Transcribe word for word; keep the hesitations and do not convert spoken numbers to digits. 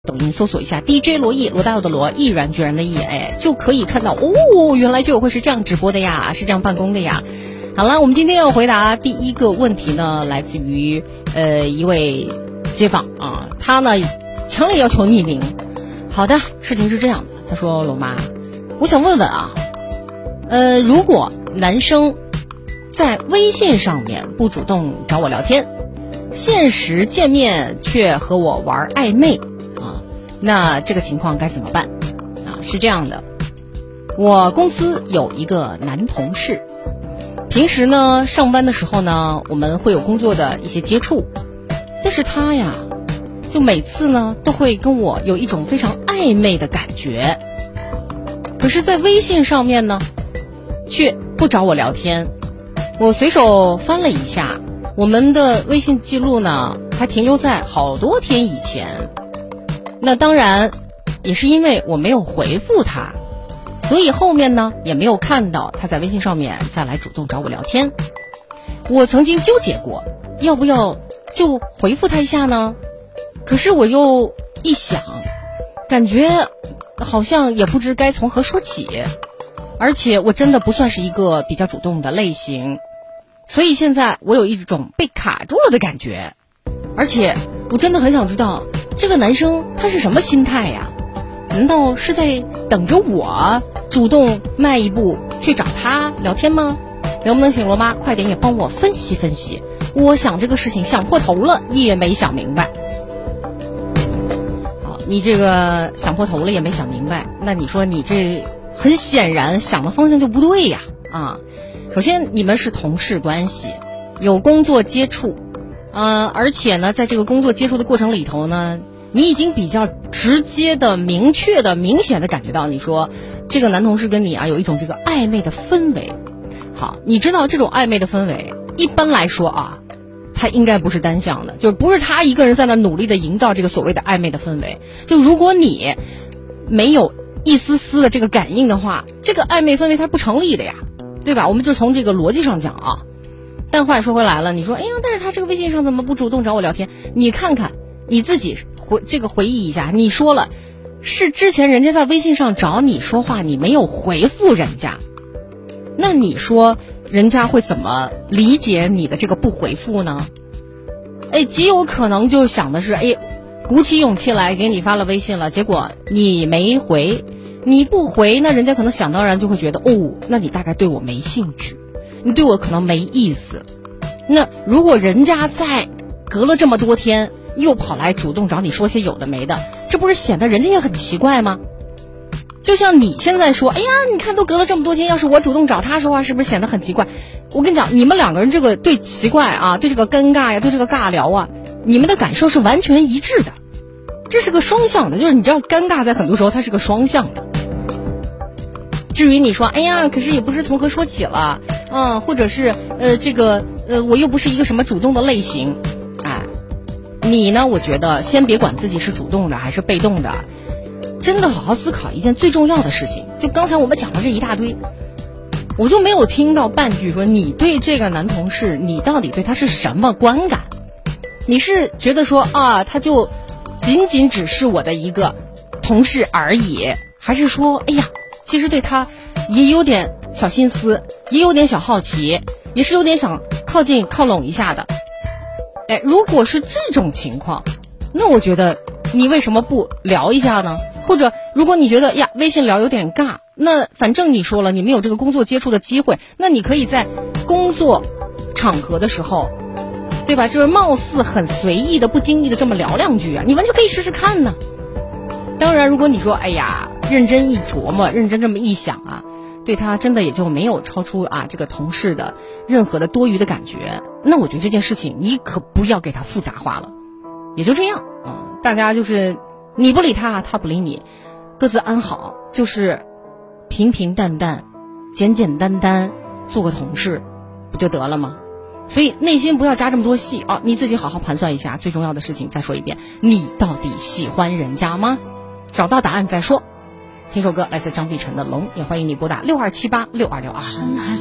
抖音搜索一下 D J 罗毅，罗大佑的罗，毅然决然的毅，哎，就可以看到哦，原来居委会是这样直播的呀，是这样办公的呀。好了，我们今天要回答第一个问题呢，来自于呃一位街坊啊，他呢强烈要求匿名。好的，事情是这样的，他说罗妈，我想问问啊，呃，如果男生在微信上面不主动找我聊天，现实见面却和我玩暧昧啊，那这个情况该怎么办啊？是这样的，我公司有一个男同事，平时呢上班的时候呢，我们会有工作的一些接触，但是他呀，就每次呢都会跟我有一种非常暧昧的感觉，可是在微信上面呢却不找我聊天。我随手翻了一下，我们的微信记录呢还停留在好多天以前，那当然也是因为我没有回复他，所以后面呢也没有看到他在微信上面再来主动找我聊天。我曾经纠结过要不要就回复他一下呢，可是我又一想，感觉好像也不知该从何说起，而且我真的不算是一个比较主动的类型，所以现在我有一种被卡住了的感觉，而且我真的很想知道这个男生他是什么心态呀？难道是在等着我主动迈一步去找他聊天吗？能不能请罗妈快点也帮我分析分析？我想这个事情想破头了也没想明白。好，你这个想破头了也没想明白，那你说你这很显然想的方向就不对呀啊！首先你们是同事关系，有工作接触，呃，而且呢在这个工作接触的过程里头呢，你已经比较直接的明确的明显的感觉到，你说这个男同事跟你啊有一种这个暧昧的氛围。好，你知道这种暧昧的氛围一般来说啊，他应该不是单向的，就是不是他一个人在那努力的营造这个所谓的暧昧的氛围。就如果你没有一丝丝的这个感应的话，这个暧昧氛围它是不成立的呀，对吧？我们就从这个逻辑上讲啊。但话说回来了，你说哎呀，但是他这个微信上怎么不主动找我聊天？你看看你自己回这个回忆一下，你说了是之前人家在微信上找你说话，你没有回复人家，那你说人家会怎么理解你的这个不回复呢？哎，极有可能就想的是，哎，鼓起勇气来给你发了微信了，结果你没回，你不回，那人家可能想当然就会觉得，哦，那你大概对我没兴趣，你对我可能没意思。那如果人家在隔了这么多天又跑来主动找你说些有的没的，这不是显得人家也很奇怪吗？就像你现在说，哎呀，你看都隔了这么多天，要是我主动找他说话，是不是显得很奇怪？我跟你讲，你们两个人这个对奇怪啊，对这个尴尬呀，对这个尬聊啊，你们的感受是完全一致的，这是个双向的，就是你知道尴尬在很多时候它是个双向的。至于你说，哎呀，可是也不知从何说起了，嗯，或者是呃这个呃我又不是一个什么主动的类型，哎，你呢，我觉得先别管自己是主动的还是被动的。真的好好思考一件最重要的事情，就刚才我们讲了这一大堆，我就没有听到半句说你对这个男同事，你到底对他是什么观感？你是觉得说啊，他就仅仅只是我的一个同事而已，还是说，哎呀，其实对他也有点小心思，也有点小好奇，也是有点想靠近靠拢一下的？哎，如果是这种情况，那我觉得你为什么不聊一下呢？或者如果你觉得呀微信聊有点尬，那反正你说了你没有这个工作接触的机会，那你可以在工作场合的时候，对吧，就是貌似很随意的不经意的这么聊两句啊，你完全可以试试看呢。当然如果你说哎呀认真一琢磨，认真这么一想啊，对他真的也就没有超出啊这个同事的任何的多余的感觉，那我觉得这件事情你可不要给他复杂化了，也就这样，嗯，大家就是你不理他，他不理你，各自安好，就是平平淡淡简简单单做个同事不就得了吗？所以内心不要加这么多戏啊，你自己好好盘算一下，最重要的事情再说一遍，你到底喜欢人家吗？找到答案再说。听首歌来自张碧晨的《龙》，也欢迎你拨打六二七八六二六二。